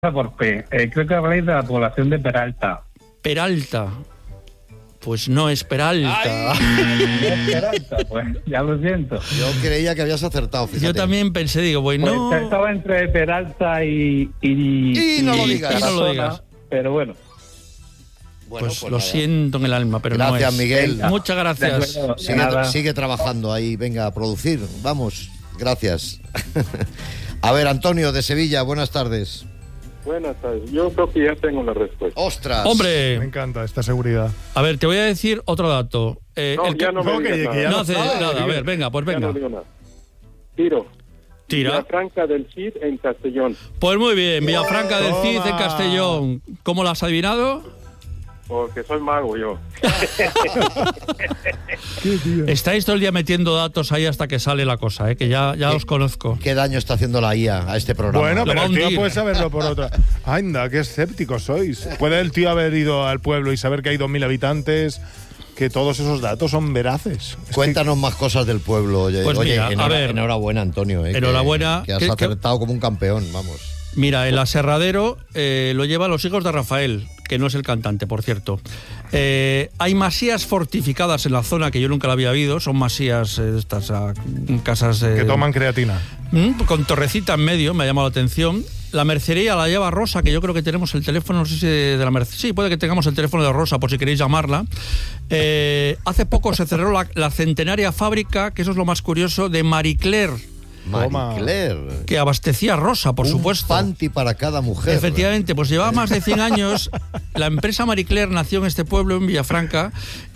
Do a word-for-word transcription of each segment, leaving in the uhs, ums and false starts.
por P. Eh, creo que habláis de la población de Peralta. Peralta. Pues no es Peralta. No es Peralta, pues ya lo siento. Yo creía que habías acertado, fíjate. Yo también pensé, digo, pues no. Pues estaba entre Peralta y... Y, Y no lo digas. Y no lo digas. Pero bueno. Bueno, pues, pues lo nada. siento en el alma, pero Gracias, no es. Miguel. Venga. Muchas gracias. De acuerdo. Sigue, Nada. sigue trabajando ahí, venga, a producir. Vamos, gracias. A ver, Antonio, de Sevilla, buenas tardes. Buenas tardes. Yo creo que ya tengo la respuesta. ¡Ostras! Me Hombre, encanta esta seguridad. a ver, te voy a decir otro dato. Eh, No, el que- ya no me no, digas que- nada. que ya no lo hace sabe, nada. A Miguel. ver, venga, pues Ya venga. no digo nada. Tiro. Tira. Villafranca del Cid en Castellón. Pues muy bien, Villafranca del Cid en Toma. Castellón. ¿Cómo la has adivinado? Porque soy mago yo. ¿Qué, tío? Estáis todo el día metiendo datos ahí hasta que sale la cosa, ¿eh? Que ya, ya ¿Qué? os conozco. ¿Qué daño está haciendo la I A a este programa? Bueno, Lo pero va a el tío hundir. puede saberlo por otra. Anda, qué escépticos sois. ¿Puede el tío haber ido al pueblo y saber que hay dos mil habitantes? Que todos esos datos son veraces. Es Cuéntanos más cosas del pueblo. Oye, Pues oye, mira, a enhora- ver. enhorabuena, Antonio. eh, que- Enhorabuena. Que, has ¿Qué- qué- acertado como un campeón, vamos. Mira, el aserradero eh, lo llevan los hijos de Rafael, que no es el cantante, por cierto. Eh, hay masías fortificadas en la zona que yo nunca la había habido. Son masías, eh, estas ah, casas... eh, que toman creatina. Mm, con torrecita en medio, me ha llamado la atención. La mercería la lleva Rosa, que yo creo que tenemos el teléfono, no sé si de, de la mercería. Sí, puede que tengamos el teléfono de Rosa, por si queréis llamarla. Eh, hace poco se cerró la, la centenaria fábrica, que eso es lo más curioso, de Marie Claire, Toma. Marie Claire. que abastecía Rosa, por un supuesto. panty para cada mujer. Efectivamente, pues llevaba más de cien años. La empresa Marie Claire nació en este pueblo, en Villafranca,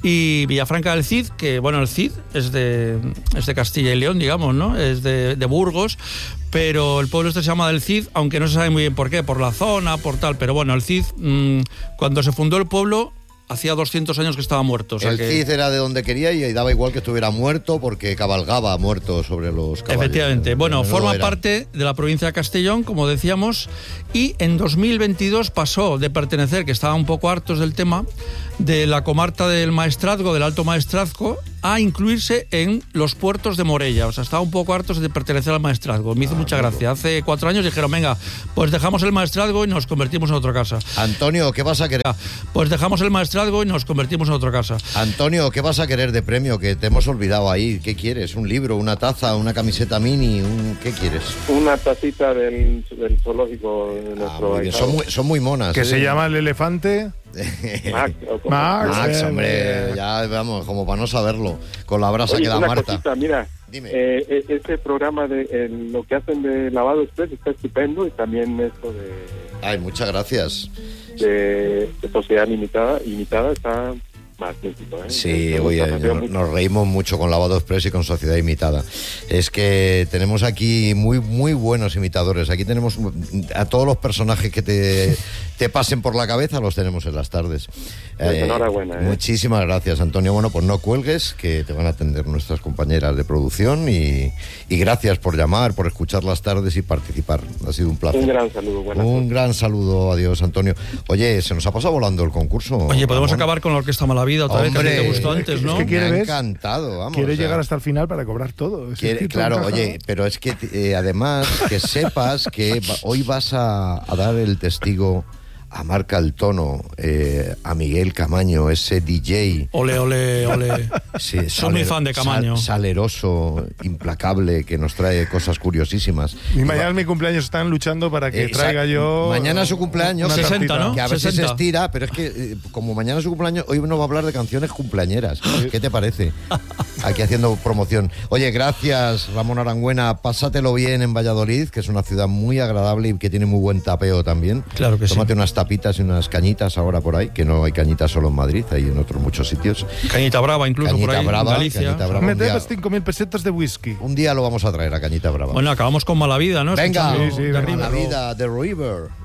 y Villafranca del Cid, que bueno, el Cid es de, es de Castilla y León, digamos, ¿no? Es de, de Burgos, pero el pueblo este se llama del Cid, aunque no se sabe muy bien por qué, por la zona, por tal, pero bueno, el Cid, mmm, cuando se fundó el pueblo, hacía doscientos años que estaba muerto. O sea El que... Cid era de donde quería y daba igual que estuviera muerto porque cabalgaba muerto sobre los caballos. Efectivamente. Bueno, Menudo forma era. parte de la provincia de Castellón, como decíamos, y en dos mil veintidós pasó de pertenecer, que estaba un poco hartos del tema, de la comarca del Maestrazgo, del Alto Maestrazgo, a incluirse en los puertos de Morella. O sea, estaba un poco hartos de pertenecer al Maestrazgo. Me hizo Ah, mucha amigo. gracia. Hace cuatro años dijeron, venga, pues dejamos el Maestrazgo y nos convertimos en otra casa. Antonio, ¿qué vas a querer? Pues dejamos el Maestrazgo y nos convertimos en otra casa. Antonio, ¿qué vas a querer de premio? Que te hemos olvidado ahí. ¿Qué quieres? ¿Un libro, una taza, una camiseta mini? Un... ¿Qué quieres? Una tacita del, del zoológico de Ah, nuestro muy bien. ahijado. Son, muy, son muy monas. Que ¿eh? se llama el elefante. Max, o como- Max. Max, Eh, hombre, eh. ya vamos, como para no saberlo. Con la brasa Oye, que da una Marta. cosita, mira, Dime. eh, eh, este programa de eh, lo que hacen de lavado express está estupendo y también esto de, Ay, muchas gracias. de, de sociedad limitada, limitada está magnífico. ¿eh? Sí, Esto oye, nos ha sido nos, mucho. nos reímos mucho con Lavado Express y con Sociedad Imitada. Es que tenemos aquí muy muy buenos imitadores. Aquí tenemos a todos los personajes que te, te pasen por la cabeza, los tenemos en las tardes. Pues enhorabuena, ¿eh? Muchísimas gracias, Antonio. Bueno, pues no cuelgues, que te van a atender nuestras compañeras de producción y, y gracias por llamar, por escuchar las tardes y participar. Ha sido un placer. Un gran saludo, buenas Un noches. gran saludo, adiós, Antonio. Oye, se nos ha pasado volando el concurso. Oye, podemos Ramón. acabar con la Orquesta Malavida otra vez, que a ti Hombre, te gustó antes, ¿no? es que quiere Me ha ver- encantado, vamos. Quiere o sea, llegar hasta el final para cobrar todo. Es quiere- que todo claro, encaja. oye, pero es que eh, además que sepas que va- hoy vas a, a dar el testigo a Marca el Tono, eh, a Miguel Camaño, ese D J. Ole, ole, ole. Sí, Soy muy fan de Camaño. sal- saleroso, implacable, que nos trae cosas curiosísimas. Y Y mañana va- es mi cumpleaños, están luchando para que Eh, traiga exacto. yo... Mañana es su cumpleaños. una sesenta, tartita. ¿no? Que a ver si se sesenta. estira, pero es que eh, como mañana es su cumpleaños, hoy nos va a hablar de canciones cumpleañeras. ¿Qué te parece? Aquí haciendo promoción. Oye, gracias, Ramón Arangüena. Pásatelo bien en Valladolid, que es una ciudad muy agradable y que tiene muy buen tapeo también. Claro que sí. Tómate unas tapitas y unas cañitas ahora por ahí, que no hay cañitas solo en Madrid, hay en otros muchos sitios. Cañita Brava, incluso Cañita por ahí, Brava, en Galicia. Cañita Brava. Me un día- debes cinco mil pesetas de whisky. Un día lo vamos a traer a Cañita Brava. Bueno, acabamos con Malavida, ¿no? Venga, Escuchando Sí, sí, de venga. arriba. La vida de River.